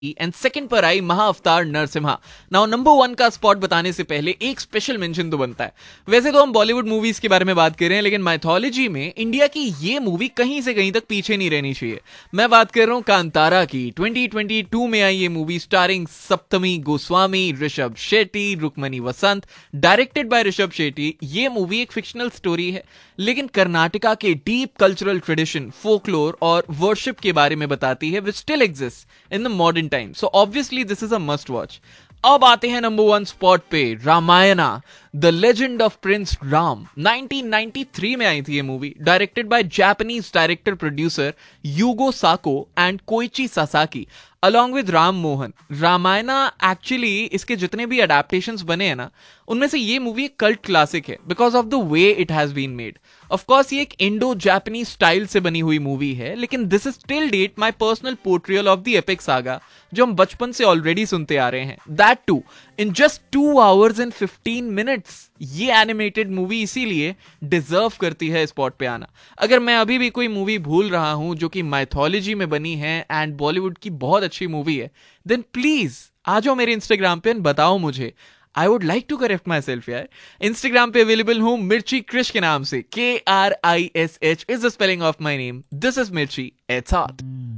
And second पर आई महाअवतार Narasimha. Now number 1 का spot बताने से पहले एक स्पेशल मेंशन तो बनता है। वैसे तो हम बॉलीवुड मूवीज के बारे में बात कर रहे हैं, लेकिन माइथोलॉजी में इंडिया की ये मूवी कहीं से कहीं तक पीछे नहीं रहनी चाहिए। मैं बात कर रहा हूं कांतारा की। 2022 में आई ये movie starring Saptami Goswami, Rishabh Shetty, Rukmini Vasant, directed by Rishabh Shetty. ये मूवी एक फिक्शनल स्टोरी है, लेकिन कर्नाटका के डीप कल्चरल ट्रेडिशन, फोकलोर और वर्शिप के बारे में बताती है, which still exist in the modern time. So obviously this is a must watch. अब आते हैं नंबर 1 स्पॉट पे, Ramayana the legend of Prince Ram. 1993 में आई थी ये movie, directed by Japanese director producer यूगो साको and Koichi Sasaki along with Ram Mohan. Ramayana actually इसके जितने भी अडेप्टेशंस बने हैं ना, उनमें से ये मूवी एक कल्ट क्लासिक है because of the way it has been made. Of course ये एक इंडो जापानीज स्टाइल से बनी हुई मूवी है, लेकिन this is till date my personal portrayal of the epic saga, जो हम बचपन से ऑलरेडी सुनते आ रहे हैं। That to in just 2 hours and 15 minutes। ये एनिमेटेड मूवी इसीलिए डिजर्व करती है स्पॉट पे आना। अगर मैं अभी भी कोई मूवी भूल रहा हूं जो कि माइथोलॉजी में बनी है एंड बॉलीवुड की बहुत अच्छी मूवी है, देन प्लीज आ जाओ मेरे इंस्टाग्राम पे एंड बताओ मुझे। I would like to correct my self यार। इंस्टाग्राम पे अवेलेबल हूं मिर्ची क्रिश के नाम से। KRISH is the spelling of my name. This is मिर्ची, इट्स हॉट।